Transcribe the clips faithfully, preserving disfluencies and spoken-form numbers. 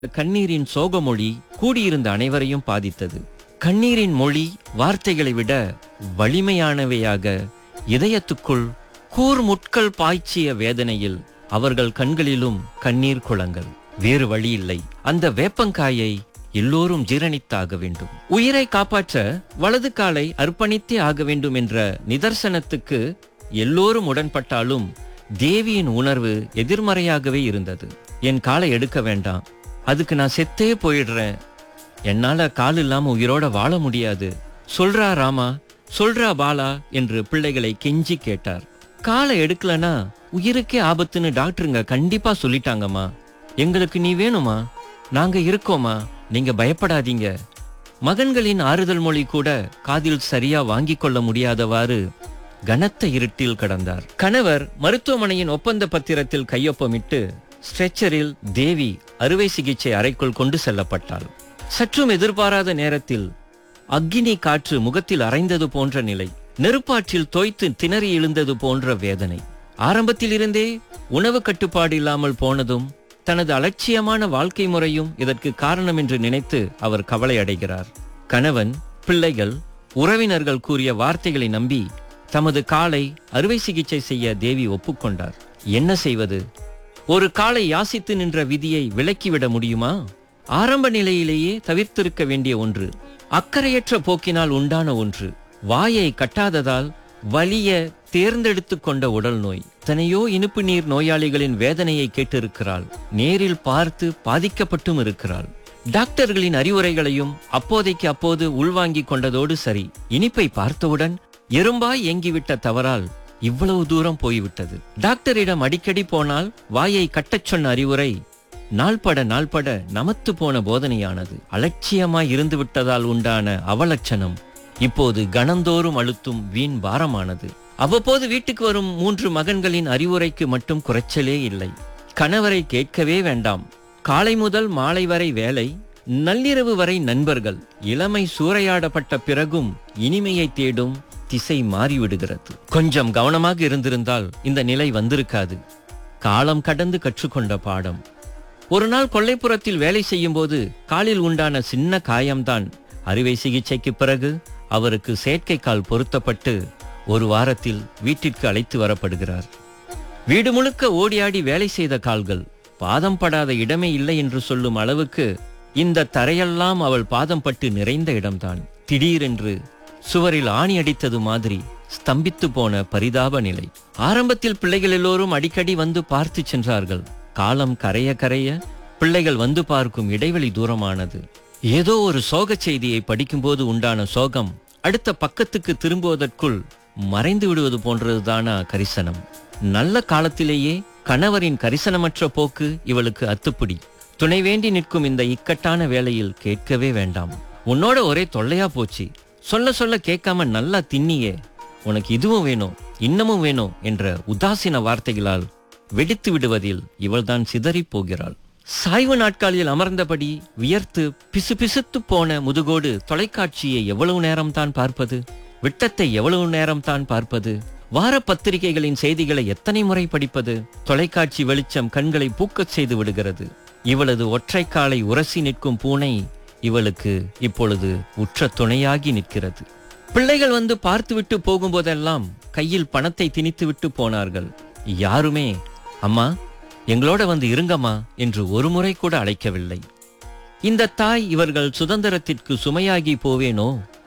கண்ணீரின் சோகமொழி கூடியிருந்த அனைவரையும் பாதித்தது. கண்ணீரின் மொழி வார்த்தைகளை விட வலிமையானவையாக இதயத்துக்குள் கூர் முட்கள் பாய்ச்சிய வேதனையில் அவர்கள் கண்களிலும் கண்ணீர் குளங்கள். வேறு வழி இல்லை. அந்த வேப்பங்காயை எல்லோரும் ஜீரணித்தாக வேண்டும். உயிரை காப்பாற்ற வலது காலை அர்ப்பணித்தே ஆக வேண்டும் என்ற நிதர்சனத்துக்கு எல்லோரும் உடன்பட்டாலும் தேவியின் உணர்வு எதிர்மறையாகவே இருந்தது. என் காலை எடுக்க வேண்டாம், அதுக்கு நான் செத்தே போயிடுறேன், என்னால கால் இல்லாம உயிரோட வாழ முடியாது, சொல்றா ராமா, சொல்றா பாலா என்று பிள்ளைகளை கெஞ்சி கேட்டார். காலை எடுக்கலனா உயிருக்கே ஆபத்துன்னு டாக்டருங்க கண்டிப்பா சொல்லிட்டாங்கம்மா. எங்களுக்கு நீ வேணுமா, நாங்க இருக்கோமா, நீங்க பயப்படாதீங்க. மகன்களின் ஆறுதல் மொழி கூட காதில் சரியா வாங்கிக் கொள்ள முடியாதவாறு கனத்த இருட்டில் கடந்தார். கணவர் மருத்துவமனையின் ஒப்பந்த பத்திரத்தில் கையொப்பமிட்டு ஸ்ட்ரெச்சரில் தேவி அறுவை சிகிச்சை அறைக்குள் கொண்டு செல்லப்பட்டாள். சற்றும் எதிர்பாராத நேரத்தில் அக்கினி காற்று முகத்தில் அரைந்தது போன்ற நிலை, நெருப்பாற்றில் தோய்த்து திணறி எழுந்தது போன்ற வேதனை. ஆரம்பத்தில் இருந்தே உணவு கட்டுப்பாடு இல்லாமல் போனதும் தனது அலட்சியமான வாழ்க்கை முறையும் இதற்கு காரணம் என்று நினைத்து அவர் கவலை அடைகிறார். கணவன், பிள்ளைகள், உறவினர்கள் கூறிய வார்த்தைகளை நம்பி தமது காலை அறுவை சிகிச்சை செய்ய தேவி ஒப்புக்கொண்டார். என்ன செய்வது? ஒரு காலை யாசித்து நின்ற விதியை விலக்கிவிட முடியுமா? ஆரம்ப நிலையிலேயே தவிர்த்திருக்க வேண்டிய ஒன்று, அக்கறையற்ற போக்கினால் உண்டான ஒன்று, வாயை கட்டாததால் வலிய தேர்ந்தெடுத்து கொண்ட உடல் நோய். தனையோ இனிப்பு நீர் நோயாளிகளின் வேதனையை கேட்டிருக்கிறாள், நேரில் பார்த்து பாதிக்கப்பட்டும் இருக்கிறாள். டாக்டர்களின் அறிவுரைகளையும் அப்போதைக்கு அப்போது உள்வாங்கிக் கொண்டதோடு சரி, இனிப்பை பார்த்தவுடன் எறும்பாய் ஏங்கிவிட்ட தவறால் இவ்வளவு தூரம் போய்விட்டது. டாக்டரிடம் அடிக்கடி போனால் வாயை கட்டச் சொன்ன அறிவுரை நாள்பட நாள்பட நமத்து போன போதனையானது. அலட்சியமாய் இருந்து விட்டதால் உண்டான அவலட்சணம் இப்போது கணந்தோறும் அழுத்தும் வீண் பாரமானது. அவ்வப்போது வீட்டுக்கு வரும் மூன்று மகன்களின் அறிவுரைக்கு மட்டும் குறைச்சலே இல்லை. கணவரை கேட்கவே வேண்டாம். காலை முதல் மாலை வரை வேலை, நள்ளிரவு வரை நண்பர்கள். இளமை சூறையாடப்பட்ட பிறகும் இனிமையை தேடும் திசை மாறிவிடுகிறது. கொஞ்சம் கவனமாக இருந்திருந்தால் இந்த நிலை வந்திருக்காது. காலம் கடந்து கற்றுக்கொண்ட பாடம். ஒரு நாள் கொல்லைப்புறத்தில் வேலை செய்யும் போது காலில் உண்டான சின்ன காயம்தான் அறுவை சிகிச்சைக்கு பிறகு அவருக்கு செயற்கை கால் பொருத்தப்பட்டு ஒரு வாரத்தில் வீட்டிற்கு அழைத்து வரப்படுகிறார். வீடு முழுக்க ஓடியாடி வேலை செய்த கால்கள், பாதம் படாத இடமே இல்லை என்று சொல்லும் அளவுக்கு இந்த தரையெல்லாம் அவள் பாதம் பட்டு நிறைந்த இடம்தான். திடீரென்று சுவரில் ஆணி அடித்தது மாதிரி ஸ்தம்பித்து போன பரிதாப நிலை. ஆரம்பத்தில் பிள்ளைகள் எல்லோரும் அடிக்கடி வந்து பார்த்து சென்றார்கள். காலம் கரைய கரைய பிள்ளைகள் வந்து பார்க்கும் இடைவெளி தூரமானது. ஏதோ ஒரு சோக செய்தியை படிக்கும்போது உண்டான சோகம் அடுத்த பக்கத்துக்கு திரும்புவதற்குள் மறைந்து விடுவது போன்றதுதானா கரிசனம்? நல்ல காலத்திலேயே கணவரின் கரிசனமற்ற போக்கு இவளுக்கு அத்துப்பிடி. துணை வேண்டி நிற்கும் இந்த இக்கட்டான வேளையில் கேட்கவே வேண்டாம். உன்னோட ஒரே தொல்லையா போச்சு, சொல்ல சொல்ல கேட்காம நல்லா தின்னியே, உனக்கு இதுவும் வேணும் இன்னமும் வேணும் என்ற உதாசீன வார்த்தைகளால் வெடித்து விடுவதில் இவள்தான் சிதறி போகிறாள். சாய்வு நாட்காலில் அமர்ந்தபடி வியர்த்து பிசு பிசுத்து போன முதுகோடு தொலைக்காட்சியை எவ்வளவு நேரம் தான் பார்ப்பது? விட்டத்தை எவ்வளவு நேரம் தான் பார்ப்பது? வார பத்திரிகைகளின் செய்திகளை எத்தனை முறை படிப்பது? தொலைக்காட்சி வெளிச்சம் கண்களை பூக்கச் செய்து விடுகிறது. இவளது ஒற்றை காலை உரசி நிற்கும் பூனை இவளுக்கு இப்பொழுது உற்ற துணையாகி நிற்கிறது. பிள்ளைகள் வந்து பார்த்துவிட்டு போகும்போதெல்லாம் கையில் பணத்தை திணித்து விட்டு போனார்கள். யாருமே அம்மா எங்களோட வந்து இருங்கம்மா என்று ஒரு முறை கூட அழைக்கவில்லை. இந்த தாய் இவர்கள் சுதந்திரத்திற்கு சுமையாகி போவேனோ?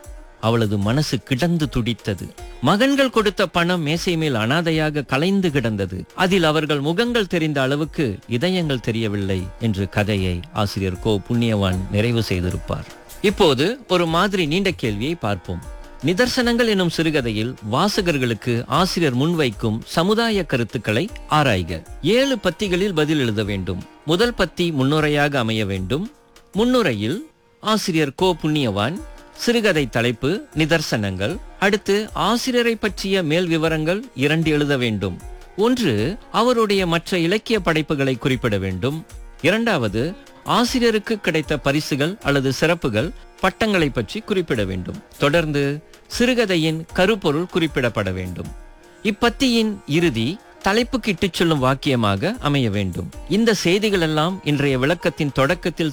அவளது மனசு கிடந்து துடித்தது. மகன்கள் கொடுத்த பணம் மேசை மேல் அனாதையாக கலைந்து கிடந்தது. அதில் அவர்கள் முகங்கள் தெரிந்த அளவுக்கு இதயங்கள் தெரியவில்லை என்று கதையை ஆசிரியர் கோ புண்ணியவான் நிறைவு செய்திருப்பார். இப்போது ஒரு மாதிரி நீண்ட கேள்வியை பார்ப்போம். நிதர்சனங்கள் எனும் சிறுகதையில் வாசகர்களுக்கு ஆசிரியர் முன்வைக்கும் சமுதாய கருத்துக்களை ஆராய்க. ஏழு பத்திகளில் பதில் எழுத வேண்டும். முதல் பத்தி முன்னுரையாக அமைய வேண்டும். முன்னுரையில் ஆசிரியர் கோ புண்ணியவான், சிறுகதை தலைப்பு நிதர்சனங்கள். அடுத்து ஆசிரியரை பற்றிய மேல் விவரங்கள் இரண்டு எழுத வேண்டும். ஒன்று அவருடைய மற்ற இலக்கிய படைப்புகளை குறிப்பிட வேண்டும். இரண்டாவது ஆசிரியருக்கு கிடைத்த பரிசுகள் அல்லது சிறப்புகள், பட்டங்களை பற்றி குறிப்பிட வேண்டும். தொடர்ந்து சிறுகதையின் கருப்பொருள் குறிப்பிடப்பட வேண்டும். இப்பத்தியின் இறுதி தலைப்புக்கு இட்டுச் சொல்லும் வாக்கியமாக அமைய வேண்டும். இந்த செய்திகள் எல்லாம் இன்றைய விளக்கத்தின் தொடக்கத்தில்